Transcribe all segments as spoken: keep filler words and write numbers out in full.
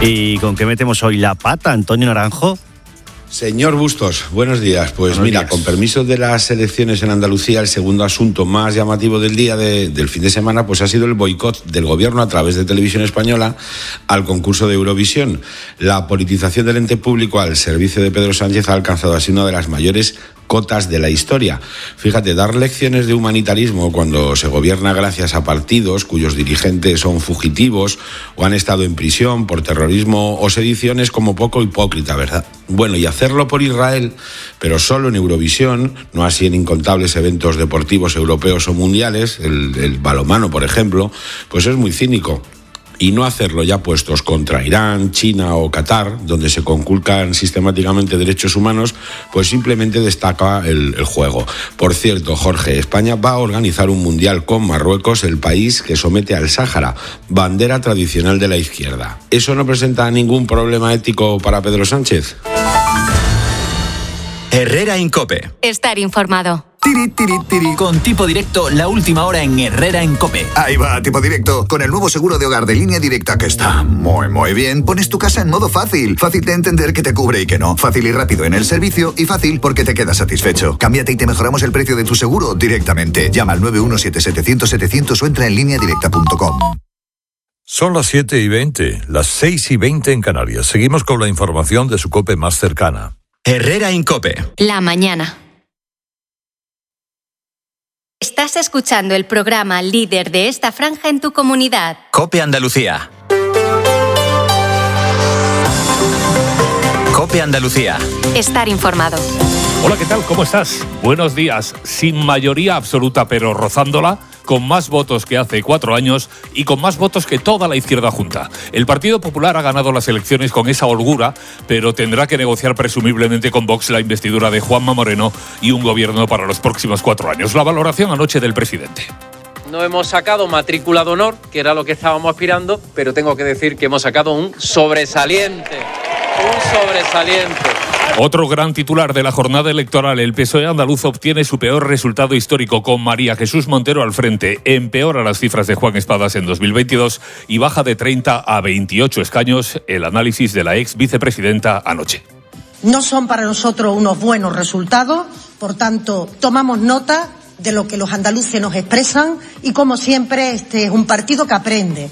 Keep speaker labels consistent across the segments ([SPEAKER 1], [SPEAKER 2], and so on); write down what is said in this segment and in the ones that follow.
[SPEAKER 1] ¿Y con qué metemos hoy la pata, Antonio Naranjo?
[SPEAKER 2] Señor Bustos, buenos días. Pues
[SPEAKER 1] buenos
[SPEAKER 2] mira,
[SPEAKER 1] días.
[SPEAKER 2] Con permiso de las elecciones en Andalucía, el segundo asunto más llamativo del día de, del fin de semana pues ha sido el boicot del gobierno a través de Televisión Española al concurso de Eurovisión. La politización del ente público al servicio de Pedro Sánchez ha alcanzado así una de las mayores cotas de la historia. Fíjate, dar lecciones de humanitarismo cuando se gobierna gracias a partidos cuyos dirigentes son fugitivos o han estado en prisión por terrorismo o sedición es como poco hipócrita, ¿verdad? Bueno, y hacerlo por Israel, pero solo en Eurovisión, no así en incontables eventos deportivos europeos o mundiales, el, el balonmano, por ejemplo, pues es muy cínico. Y no hacerlo ya puestos contra Irán, China o Qatar, donde se conculcan sistemáticamente derechos humanos, pues simplemente destaca el, el juego. Por cierto, Jorge, España va a organizar un mundial con Marruecos, el país que somete al Sáhara, bandera tradicional de la izquierda. ¿Eso no presenta ningún problema ético para Pedro Sánchez?
[SPEAKER 3] Herrera en COPE.
[SPEAKER 4] Estar informado.
[SPEAKER 3] Tiri, tiri, tiri. Con Tipo Directo, la última hora en Herrera en COPE.
[SPEAKER 5] Ahí va, Tipo Directo. Con el nuevo seguro de hogar de Línea Directa que está muy, muy bien. Pones tu casa en modo fácil. Fácil de entender que te cubre y que no. Fácil y rápido en el servicio y fácil porque te quedas satisfecho. Cámbiate y te mejoramos el precio de tu seguro directamente. Llama al nueve uno siete setecientos setecientos o entra en línea directa punto com.
[SPEAKER 6] Son las siete y veinte, las seis y veinte en Canarias. Seguimos con la información de su COPE más cercana.
[SPEAKER 3] Herrera en COPE.
[SPEAKER 4] La mañana. Estás escuchando el programa líder de esta franja en tu comunidad.
[SPEAKER 3] COPE Andalucía. COPE Andalucía.
[SPEAKER 4] Estar informado.
[SPEAKER 7] Hola, ¿qué tal? ¿Cómo estás? Buenos días. Sin mayoría absoluta, pero rozándola, con más votos que hace cuatro años y con más votos que toda la izquierda junta. El Partido Popular ha ganado las elecciones con esa holgura, pero tendrá que negociar presumiblemente con Vox la investidura de Juanma Moreno y un gobierno para los próximos cuatro años. La valoración anoche del presidente.
[SPEAKER 8] No hemos sacado matrícula de honor, que era lo que estábamos aspirando, pero tengo que decir que hemos sacado un sobresaliente. Un sobresaliente.
[SPEAKER 7] Otro gran titular de la jornada electoral, el P S O E andaluz obtiene su peor resultado histórico con María Jesús Montero al frente. Empeora las cifras de Juan Espadas en dos mil veintidós y baja de treinta a veintiocho escaños. El análisis de la ex vicepresidenta anoche.
[SPEAKER 9] No son para nosotros unos buenos resultados, por tanto, tomamos nota de lo que los andaluces nos expresan y, como siempre, este es un partido que aprende.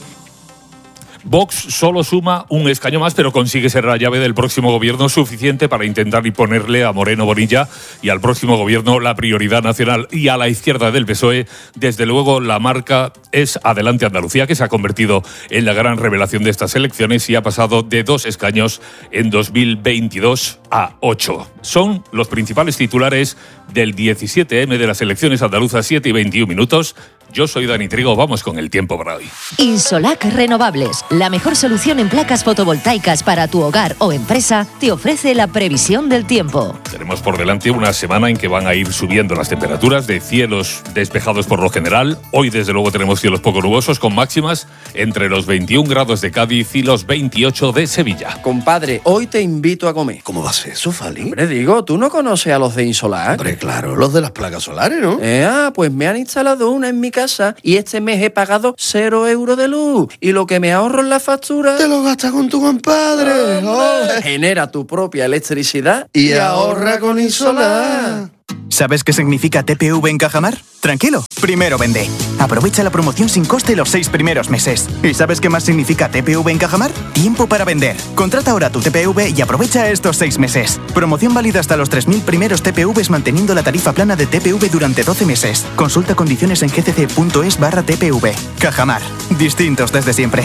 [SPEAKER 7] Vox solo suma un escaño más, pero consigue ser la llave del próximo gobierno suficiente para intentar imponerle a Moreno Bonilla y al próximo gobierno la prioridad nacional. Y a la izquierda del P S O E, desde luego, la marca es Adelante Andalucía, que se ha convertido en la gran revelación de estas elecciones y ha pasado de dos escaños en dos mil veintidós a ocho. Son los principales titulares del diecisiete eme de las elecciones andaluzas, siete y veintiún minutos. Yo soy Dani Trigo, vamos con el tiempo para hoy.
[SPEAKER 10] Insolac Renovables, la mejor solución en placas fotovoltaicas para tu hogar o empresa, te ofrece la previsión del tiempo.
[SPEAKER 7] Tenemos por delante una semana en que van a ir subiendo las temperaturas, de cielos despejados por lo general. Hoy, desde luego, tenemos cielos poco nubosos con máximas entre los veintiún grados de Cádiz y los veintiocho de Sevilla.
[SPEAKER 8] Compadre, hoy te invito a comer.
[SPEAKER 11] ¿Cómo va a ser eso, Fali?
[SPEAKER 8] Hombre, digo, ¿tú no conoces a los de Insolac?
[SPEAKER 11] Hombre, claro, los de las placas solares, ¿no?
[SPEAKER 8] Eh, ah, pues me han instalado una en mi casa y este mes he pagado cero euros de luz. Y lo que me ahorro en la factura...
[SPEAKER 11] Te lo gastas con tu compadre.
[SPEAKER 8] Oh, genera tu propia electricidad
[SPEAKER 11] y, y ahorra con Insolac.
[SPEAKER 12] ¿Sabes qué significa T P V en Cajamar? Tranquilo, primero vende. Aprovecha la promoción sin coste los seis primeros meses. ¿Y sabes qué más significa T P V en Cajamar? Tiempo para vender. Contrata ahora tu T P V y aprovecha estos seis meses. Promoción válida hasta los tres mil primeros T P Vs manteniendo la tarifa plana de T P V durante doce meses. Consulta condiciones en gcc.es barra TPV. Cajamar. Distintos desde siempre.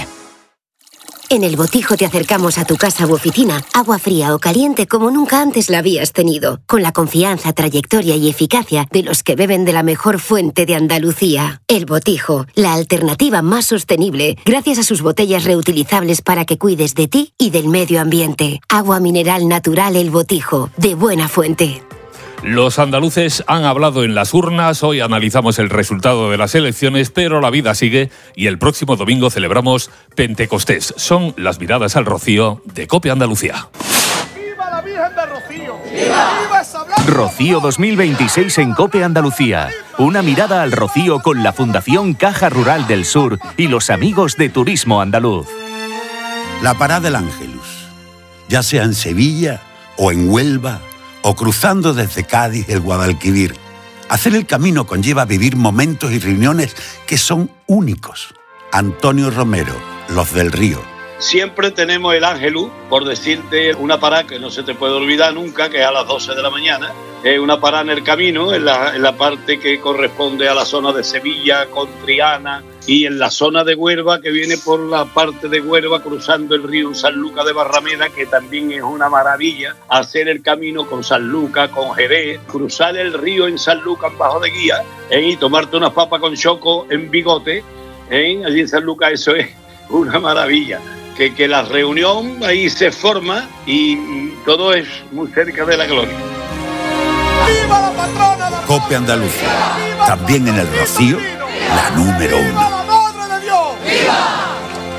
[SPEAKER 13] En El Botijo te acercamos a tu casa u oficina agua fría o caliente como nunca antes la habías tenido, con la confianza, trayectoria y eficacia de los que beben de la mejor fuente de Andalucía. El Botijo, la alternativa más sostenible gracias a sus botellas reutilizables para que cuides de ti y del medio ambiente. Agua mineral natural El Botijo, de buena fuente.
[SPEAKER 7] Los andaluces han hablado en las urnas, hoy analizamos el resultado de las elecciones, pero la vida sigue y el próximo domingo celebramos Pentecostés. Son las miradas al Rocío de COPE Andalucía.
[SPEAKER 14] ¡Viva la Virgen de Rocío! ¡Viva! ¡Viva esa blanca!
[SPEAKER 15] Rocío dos mil veintiséis en COPE Andalucía. Una mirada al Rocío con la Fundación Caja Rural del Sur y los amigos de Turismo Andaluz.
[SPEAKER 16] La parada del Ángelus, ya sea en Sevilla o en Huelva o cruzando desde Cádiz el Guadalquivir. Hacer el camino conlleva vivir momentos y reuniones que son únicos. Antonio Romero, Los del Río.
[SPEAKER 17] Siempre tenemos el Ángelus, por decirte una parada que no se te puede olvidar nunca, que es a las doce de la mañana. Es una parada en el camino, en la, en la parte que corresponde a la zona de Sevilla, con Triana, y en la zona de Huelva, que viene por la parte de Huelva, cruzando el río Sanlúcar de Barrameda, que también es una maravilla, hacer el camino con Sanlúcar, con Jerez, cruzar el río en Sanlúcar bajo de guía, ¿eh? Y tomarte unas papas con choco en Bigote, ¿eh? Allí en Sanlúcar, eso es una maravilla. Que, que la reunión ahí se forma y, y todo es muy cerca de la gloria.
[SPEAKER 14] ¡Viva la patrona! La
[SPEAKER 16] Cope Andalucía, también en el Rocío, la número uno.
[SPEAKER 14] ¡Viva la Madre de Dios! ¡Viva!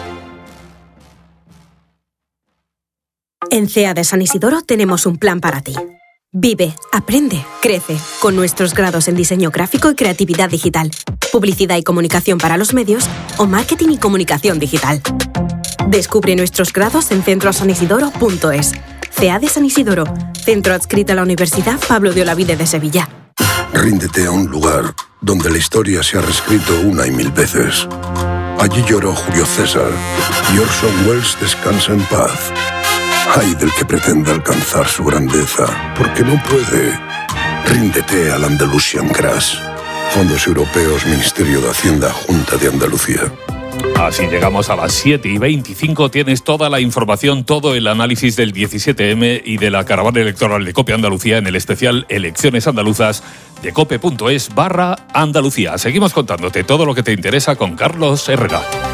[SPEAKER 18] En C E A de San Isidoro tenemos un plan para ti. Vive, aprende, crece, con nuestros grados en diseño gráfico y creatividad digital, publicidad y comunicación para los medios o marketing y comunicación digital. Descubre nuestros grados en centro san isidoro punto es. C E A de San Isidoro, centro adscrito a la Universidad Pablo de Olavide de Sevilla.
[SPEAKER 19] Ríndete a un lugar donde la historia se ha reescrito una y mil veces. Allí lloró Julio César y Orson Welles descansa en paz. Ay del que pretenda alcanzar su grandeza, porque no puede. Ríndete al Andalusian Crash. Fondos Europeos, Ministerio de Hacienda, Junta de Andalucía.
[SPEAKER 7] Así llegamos a las siete y veinticinco. Tienes toda la información, todo el análisis del diecisiete eme y de la caravana electoral de COPE Andalucía en el especial Elecciones Andaluzas de cope punto es barra Andalucía. Seguimos contándote todo lo que te interesa con Carlos Herrera.